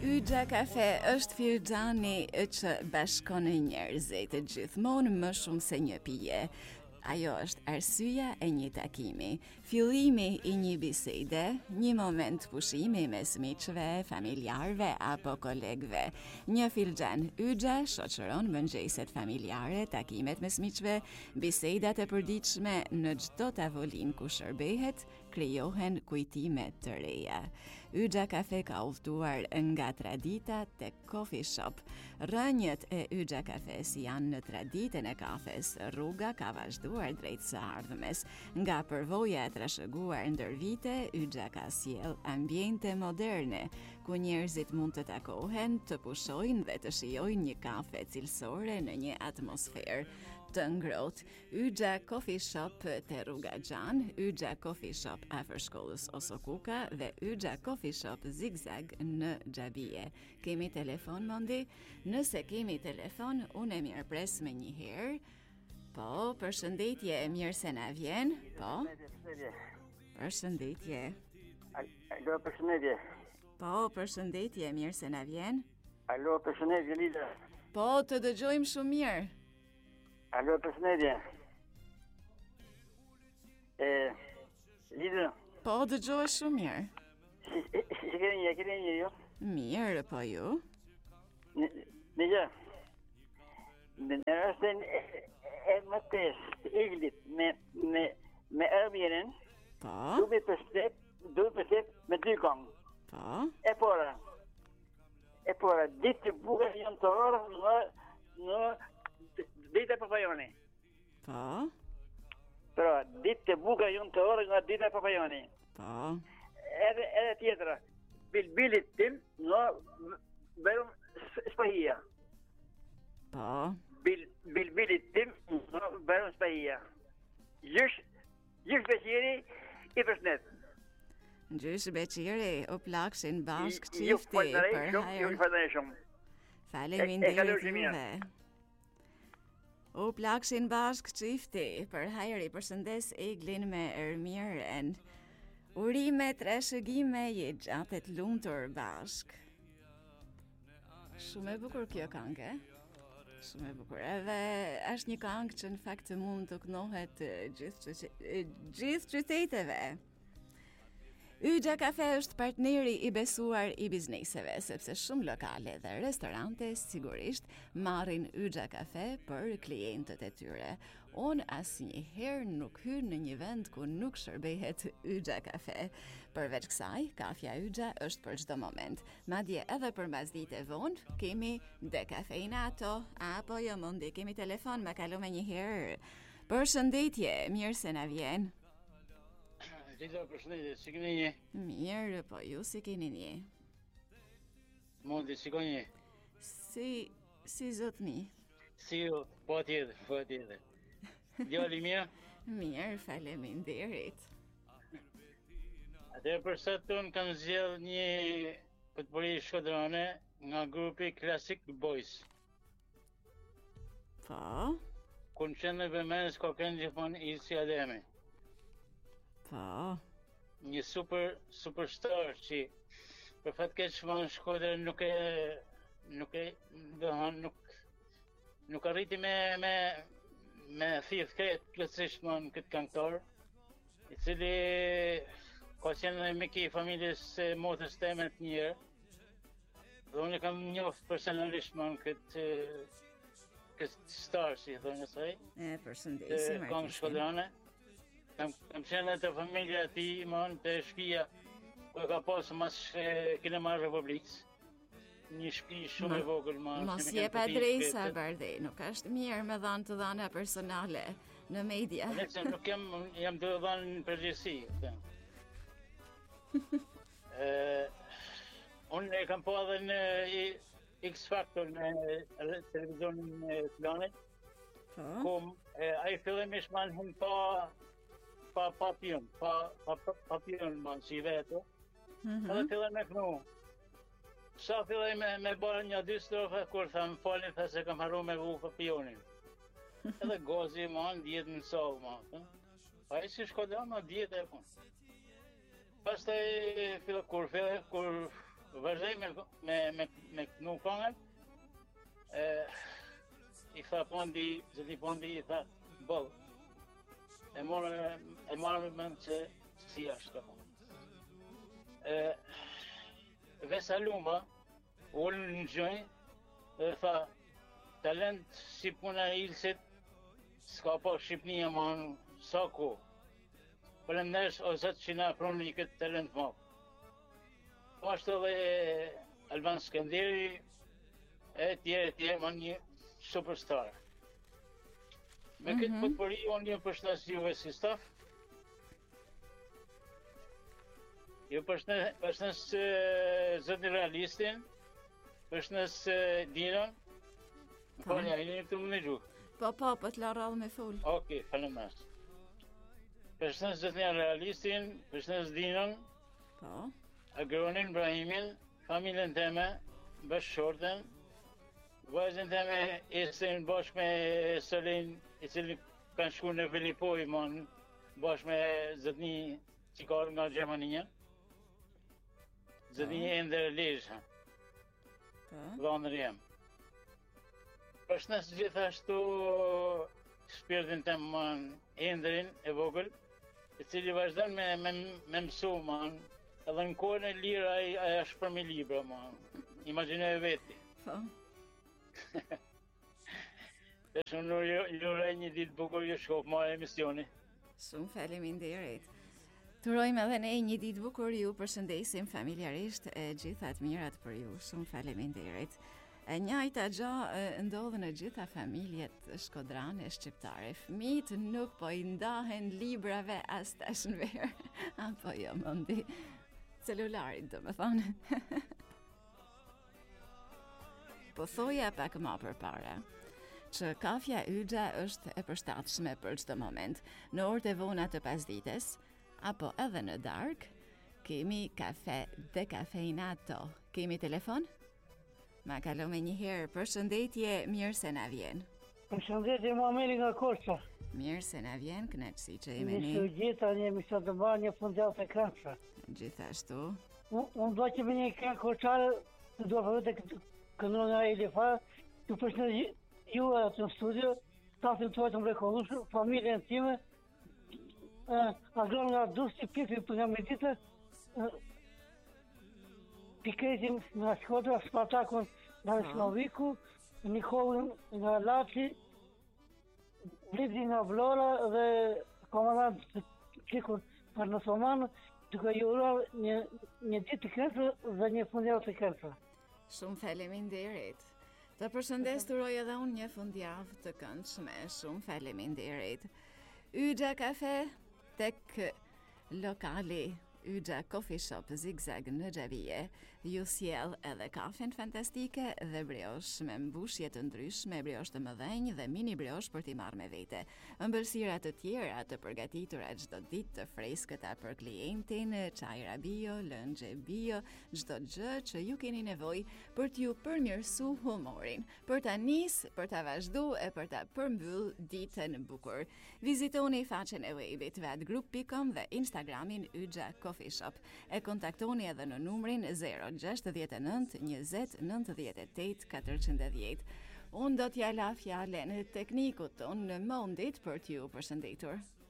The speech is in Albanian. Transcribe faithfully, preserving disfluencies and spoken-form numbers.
Yxha Kafe është filxhani që bashkon njerëzit gjithmonë më shumë se një pije. Ajo është arsyeja e një takimi, fillimi i një bisede, një moment pushimi mes miqve, familjarëve apo kolegëve. Një filxhan yxha shoqëron mëngjeset familjare, takimet mes miqve, bisedat e përditshme në çdo tavolinë ku shërbehet, krijohen kujtime të reja. Yxha Kafe ka udhëtuar nga tradita tek coffee shop. Rënjët e Yxha Kafes janë në traditën e kafes. Rruga ka vazhduar drejt së ardhmes. Nga përvoja e trashëguar ndër vite, Yxha ka sjell ambiente moderne, ku njerëzit mund të takohen, të pushojnë dhe të shijojnë një kafe cilësore në një atmosferë të ngrohtë. Yxha Coffee Shop te rruga Xhan, Yxha Coffee Shop afër shkollës Osokuka dhe Yxha Coffee Shop Zigzag në Xhabie. Kemi telefon Mondi? Nëse kemi telefon, unë e mirëpres me një herë. Po, përshëndetje, mirë se na vjen. Po. Përshëndetje. Alo, përshëndetje. Po, përshëndetje, mirë se na vjen. Alo, përshëndetje, Lida. Po, të dëgjojmë shumë mirë. Alo, përshëndetje. E, Lida. Po, dëgjohesh shumë mirë. Si, si keni një, keni një, jo? Mirë, po ju? Në gjë. Në në rastën e, e më test, iglit, me, me, me Airbnb, Po, duke përstep, duke përstep me dy kongë. po, E pora. E pora, ditë të bukur janë të orë në, në dita e papajoni. po, Pra, ditë të bukur janë të orë nga dita e papajoni. po, Edhe, edhe tjetra, bilbilit tim në verëm spahia. po. Bil, bilbilit tim në verëm spahia. Gjysh, gjysh beqiri i përshnet. Gjysh Beqiri, u plakshin bashk Ju qifti falenderoj për shumë, ju hajër. falenderoj shumë. E- e Faleminderit kalojmë mirë. juve. U plakshin bashk qifti për hajër, i përshëndes Eglin me Ermiren. Urime, trashëgime, je gjatet lumtur bashk. Shumë e bukur kjo këngë, e? Shumë e bukur. Edhe është një këngë që në fakt mund të kënohet eh, gjithë qyte- gjithë qyteteve. Yxha Kafe është partneri i besuar i bizneseve, sepse shumë lokale dhe restorante sigurisht marrin Yxha Kafe për klientët e tyre. Unë asnjëherë nuk hy në një vend ku nuk shërbehet Yxha Kafe. Përveç kësaj, kafja Yxha është për çdo moment. Madje edhe për mbasdite vonë kemi dekafeinato, apo jo Mondi, kemi telefon, ma kalu me një herë. Përshëndetje, mirë se na vjen. Lida, përshëndetje, si keni një? Mirë, po ju si keni një? Mondi, si ka një? Si, si zotni? Si ju, po tjetër, po tjetër. Djali mirë? Mirë, faleminderit. Atëherë për sot unë kam zgjedh një futbollist shkodrane nga grupi Classic Boys. Po, Ku në qendër vëmendjes ka kënë gjithmonë Ilsi Ademi. po, Një super superstar që për fat keq më në Shkodër nuk e nuk e do thënë nuk nuk arriti me me me thith kret plotësisht më në këtë këngëtar, i cili ka qenë mik i familjes së motrës teme të njërë. Dhe unë e kam njoft personalisht më në këtë këtë star, si thonë asaj, e të përshëndesim kam artistin. shkodrane. Kam, kam qenë të familja ti, mon, të shpia, ku e ka pasë mas e, kinema Republikës. Një shtëpi shumë e vogël, mon. Mos që më jep kanë përpik adresa, këtë. Bardhi, nuk është mirë me dhanë të dhana personale në media. Nëse nuk jam, jam të dhanë në përgjithësi. e, unë e kam po edhe në i- X Factor në e, televizionin e Planit, Po, ku e, ai fillimisht man hum pa pa pa pion, pa pa pa, pa pion man si vetë. mhm. Edhe filloj me kënu. Sa filloj me, me bërë një dy strofe, kur tham falin, tha se kam harru me vu për pionin. Edhe gozi, man, djetë në savë, man. Pa e si shkodra, ma djetë e pun. Pastaj, filloj, kur filloj, kur vazhdoj me me me me kënu këngën. E i tha pondi, zoti pondi i tha, boll. E morë e marrë me mend se si është apo. E Vesa Luma ullë në gjëj dhe tha, talent si puna e ilësit, s'ka pa Shqipnia man, sa ko. Përëndesh o zëtë që na proni këtë talent ma. Po ashtu edhe Alban Skënderi, e tjerë e tjerë, ma një superstar. Me mm-hmm. këtë potpori, unë një përshëndes juve si staf. Ju përshëndes, përshëndes zëtin realistin, përshëndes Dinën. Më falja, i një të më në gjuhë. Po, po, po të la rallë me full. Okej, faleminderit. Përshëndes zëtin realistin, përshëndes Dinën. Po. Agronin Ibrahimin, familjen teme, bashkëshorten, vajzën teme Esin bashkë me Selin, i cili kanë shku në Filipoj, mon, bashkë me zëtni që ka nga Gjermania. Zëtni Ender Lejshë, dhënër jem. Përshëndes gjithashtu shpirtin tem, mon, Enderin e vogël, i cili vazhdon me, me, me mësu, mon, edhe në kohën e lirë ai është për me libra, ma. Imagjinoj veti. Po. Dhe shumë ju rej një ditë bukur ju shkop ma emisioni. Shumë faleminderit. Turojmë edhe ne një ditë bukur, ju përshëndesim familjarisht e gjithat mirat për ju. Shumë faleminderit. E njajta gjë ndodhë në gjitha familjet shkodrane shqiptare. Fëmijët nuk po i ndahen librave as tash në verë. Apo jo, mëndi. Celularit, do me thonë. Po thoja pak ma për para, që kafja Yxha është e përshtatshme për çdo moment. Në orët e vona të pasdites, apo edhe në darkë, kemi kafe dekafeinato. Kemi telefon? Ma kalome një herë, përshëndetje, mirë se na vjen. Përshëndetje, Muhamedi nga Korça. Mirë se na vjen, kënaqësi që jemi ne. Një gjitha një emision të bërë një fundjavë të këndshme. Gjithashtu. Unë do që me një këngë korçare, të do përve të këndon nga Elifa, të përshëndet ju atë në studio, stafin të të mrekullueshëm, familjen time, agron nga Dusti, Pipi për nga Meditë, Piketin nga Shkodra, Spartakun nga Sloviku, Nikolin nga Laçi, Blidi nga Vlora dhe komandant Kikun për në Somanë, duke ju uruar një, një ditë të këndshme dhe një fundjavë të këndshme. Shumë faleminderit. Të përshëndes të uroj edhe unë një fundjavë të këndshme. Shumë faleminderit. Yxha Kafe tek lokali Yxha Coffee Shop Zigzag në Xhavije ju sjell edhe kafen fantastike dhe briosh me mbushje të ndryshme, briosh të mëdhenj dhe mini briosh për t'i marrë me vete. Ëmbëlsira të tjera të përgatitura çdo ditë të freskëta për klientin, çajra bio, lëngje bio, çdo gjë që ju keni nevojë për t'ju përmirësu humorin, për ta nis, për ta vazhdu e për ta përmbyll ditën bukur. Vizitoni faqen e webit vatgroup dot com dhe Instagramin Yxha Coffee Shop. E kontaktoni edhe në numrin zero gjasht e nënt njëzet nëntëdhjetë e tetë katërqind e dhjetë. Unë do t'ja la fjalen teknikut tonë në mondit për t'ju përshëndetur.